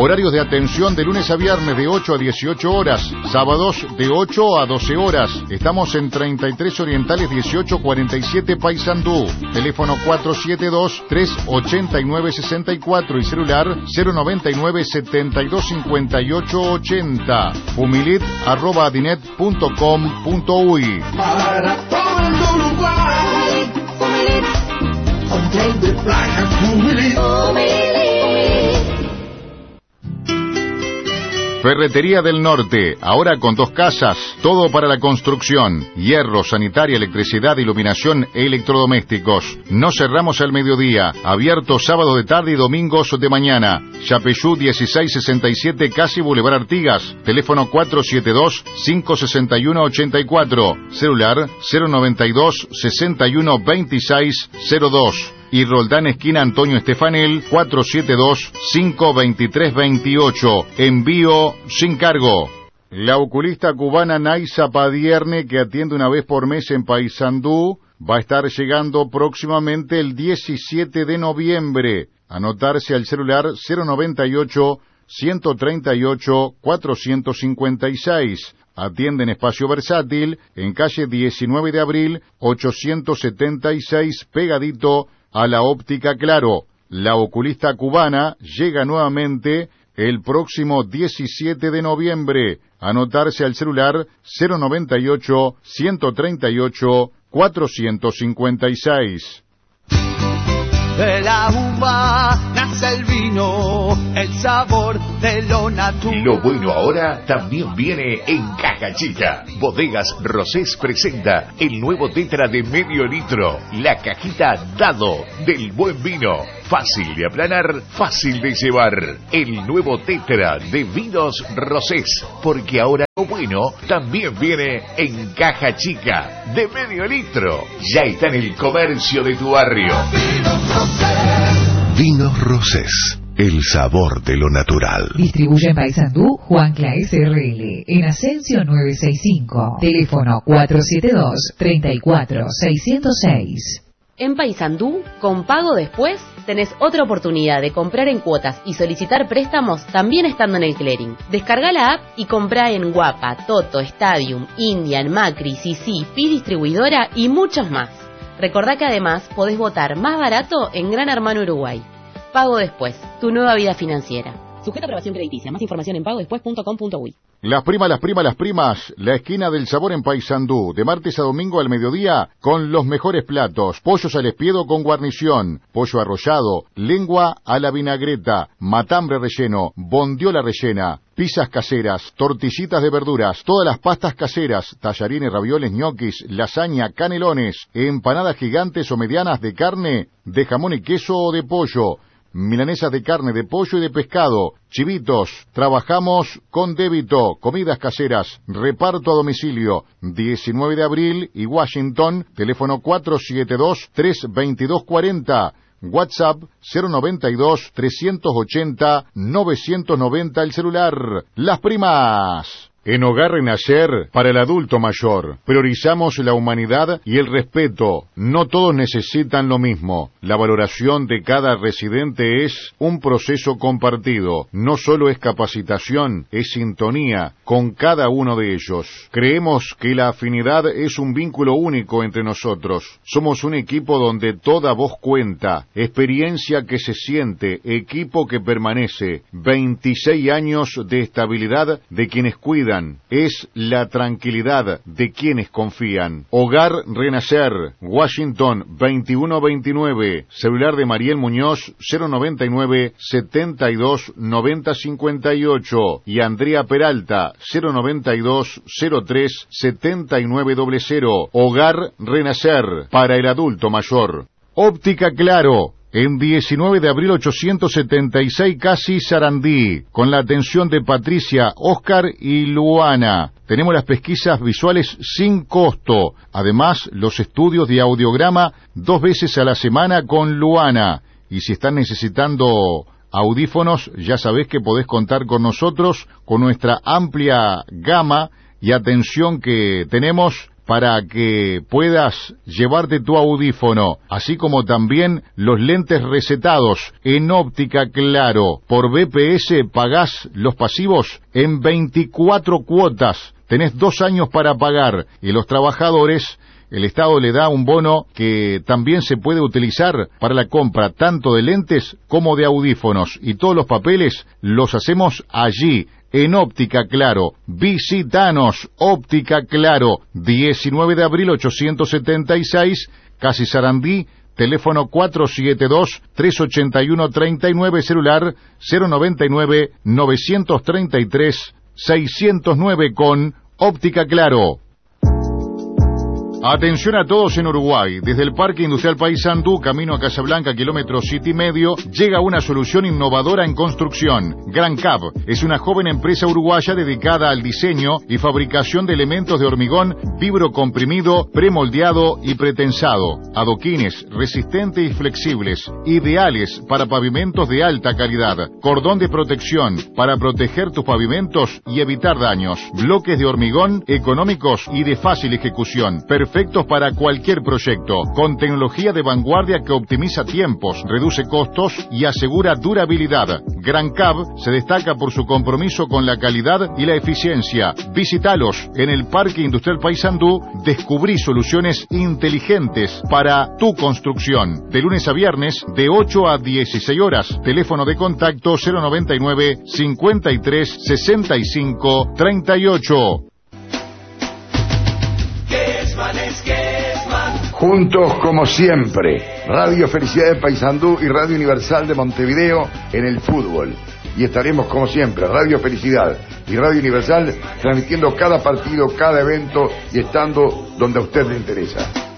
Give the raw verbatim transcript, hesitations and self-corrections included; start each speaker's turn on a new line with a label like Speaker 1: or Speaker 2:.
Speaker 1: Horarios de atención de lunes a viernes de ocho a dieciocho horas, sábados de ocho a doce horas. Estamos en treinta y tres Orientales dieciocho cuarenta y siete Paysandú. Teléfono cuatro siete dos, tres ocho nueve, seis cuatro y celular cero noventa y nueve, setenta y dos cincuenta y ocho ochenta. Fumilit arroba adinet punto com punto uy.
Speaker 2: Para todo el Uruguay, Fumilit, control de placa, Fumilit, Fumilit.
Speaker 1: Ferretería del Norte, ahora con dos casas, todo para la construcción, hierro, sanitaria, electricidad, iluminación e electrodomésticos. No cerramos al mediodía, abierto sábado de tarde y domingos de mañana. Yapeyú dieciséis sesenta y siete, casi Boulevard Artigas, teléfono cuatro siete dos, cinco seis uno, ocho cuatro, celular cero noventa y dos, sesenta y uno, veintiséis cero dos. Y Roldán, esquina Antonio Estefanel, cuatro siete dos, cinco veintitrés veintiocho. Envío sin cargo. La oculista cubana Naisa Padierne, que atiende una vez por mes en Paysandú, va a estar llegando próximamente el diecisiete de noviembre. Anotarse al celular cero noventa y ocho, ciento treinta y ocho, cuatrocientos cincuenta y seis. Atiende en espacio versátil, en calle diecinueve de abril, ochocientos setenta y seis, pegadito a la óptica Claro. La oculista cubana llega nuevamente el próximo diecisiete de noviembre. Anotarse al celular cero noventa y ocho, ciento treinta y ocho, cuatrocientos cincuenta y seis.
Speaker 3: De la uva nace el vino, el sabor de lo natural.
Speaker 4: Lo bueno ahora también viene en caja chica. Bodegas Rosés presenta el nuevo tetra de medio litro, la cajita Dado del buen vino. Fácil de aplanar, fácil de llevar. El nuevo tetra de vinos Rosés, porque ahora lo bueno también viene en caja chica de medio litro. Ya está en el comercio de tu barrio.
Speaker 5: Vinos Rosés, el sabor de lo natural.
Speaker 6: Distribuye en Paysandú Juan Claes R L, en Ascencio novecientos sesenta y cinco. Teléfono cuatro siete dos, treinta y cuatro, seiscientos seis.
Speaker 7: En Paysandú, con pago después, tenés otra oportunidad de comprar en cuotas y solicitar préstamos también estando en el clearing. Descarga la app y comprá en Guapa, Toto, Stadium, Indian, Macri, C C, Fi Distribuidora y muchos más. Recordá que además podés votar más barato en Gran Hermano Uruguay. Pago después, tu nueva vida financiera. Sujeta a aprobación crediticia. Más información en pago después punto com punto uy.
Speaker 1: Las primas, las primas, las primas, la esquina del sabor en Paysandú, de martes a domingo al mediodía, con los mejores platos, pollos al espiedo con guarnición, pollo arrollado, lengua a la vinagreta, matambre relleno, bondiola rellena, pizzas caseras, tortillitas de verduras, todas las pastas caseras, tallarines, ravioles, ñoquis, lasaña, canelones, empanadas gigantes o medianas de carne, de jamón y queso o de pollo, milanesas de carne, de pollo y de pescado, chivitos, trabajamos con débito, comidas caseras, reparto a domicilio, diecinueve de abril y Washington, teléfono cuatro siete dos, tres veintidós cuarenta, WhatsApp cero noventa y dos, trescientos ochenta, novecientos noventa el celular. Las primas. En Hogar Renacer, para el adulto mayor, priorizamos la humanidad y el respeto. No todos necesitan lo mismo. La valoración de cada residente es un proceso compartido. No solo es capacitación, es sintonía con cada uno de ellos. Creemos que la afinidad es un vínculo único entre nosotros. Somos un equipo donde toda voz cuenta, experiencia que se siente, equipo que permanece. veintiséis años de estabilidad de quienes cuidan. Es la tranquilidad de quienes confían. Hogar Renacer, Washington veintiuno veintinueve, celular de Mariel Muñoz cero noventa y nueve, setenta y dos, noventa cincuenta y ocho y Andrea Peralta cero noventa y dos, cero tres, setenta y nueve cero cero. Hogar Renacer, para el adulto mayor. Óptica Claro, en diecinueve de abril ochocientos setenta y seis, casi Sarandí, con la atención de Patricia, Oscar y Luana. Tenemos las pesquisas visuales sin costo, además los estudios de audiograma dos veces a la semana con Luana. Y si están necesitando audífonos, ya sabés que podés contar con nosotros, con nuestra amplia gama y atención que tenemos para que puedas llevarte tu audífono, así como también los lentes recetados en Óptica Claro. Por B P S pagás los pasivos en veinticuatro cuotas. Tenés dos años para pagar y los trabajadores, el Estado le da un bono que también se puede utilizar para la compra tanto de lentes como de audífonos. Y todos los papeles los hacemos allí, en Óptica Claro. Visítanos, Óptica Claro, diecinueve de abril ochocientos setenta y seis, Casi Sarandí, teléfono cuatro siete dos, tres ocho uno, tres nueve, celular cero noventa y nueve, novecientos treinta y tres, seiscientos nueve con Óptica Claro. Atención a todos en Uruguay. Desde el Parque Industrial Paysandú, camino a Casablanca, kilómetro siete y medio, llega una solución innovadora en construcción. Gran Cab es una joven empresa uruguaya dedicada al diseño y fabricación de elementos de hormigón vibrocomprimido, premoldeado y pretensado. Adoquines resistentes y flexibles, ideales para pavimentos de alta calidad. Cordón de protección para proteger tus pavimentos y evitar daños. Bloques de hormigón económicos y de fácil ejecución. Perfectos para cualquier proyecto, con tecnología de vanguardia que optimiza tiempos, reduce costos y asegura durabilidad. Gran Cab se destaca por su compromiso con la calidad y la eficiencia. Visítalos en el Parque Industrial Paysandú, descubrí soluciones inteligentes para tu construcción. De lunes a viernes, de ocho a dieciséis horas. Teléfono de contacto cero noventa y nueve, cincuenta y tres, sesenta y cinco, treinta y ocho.
Speaker 8: Juntos como siempre, Radio Felicidad de Paysandú y Radio Universal de Montevideo en el fútbol. Y estaremos como siempre, Radio Felicidad y Radio Universal, transmitiendo cada partido, cada evento y estando donde a usted le interesa.